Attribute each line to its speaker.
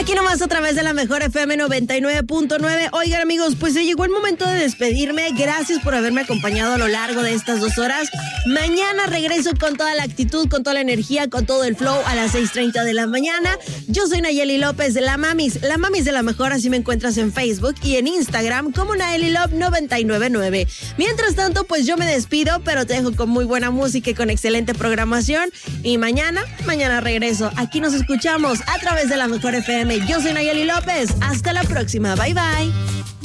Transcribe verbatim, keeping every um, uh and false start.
Speaker 1: Aquí nomás a través de la mejor F M noventa y nueve punto nueve. Oigan, amigos, pues se llegó el momento de despedirme. Gracias por haberme acompañado a lo largo de estas dos horas. Mañana regreso con toda la actitud, con toda la energía, con todo el flow a las seis treinta de la mañana. Yo soy Nayeli López de La Mamis. La Mamis de la Mejor, así me encuentras en Facebook y en Instagram como Nayeli Love noventa y nueve nueve. Mientras tanto, pues yo me despido, pero te dejo con muy buena música y con excelente programación. Y mañana, mañana regreso. Aquí nos escuchamos a través de la Mejor F M. Yo soy Nayeli López. Hasta la próxima. Bye, bye.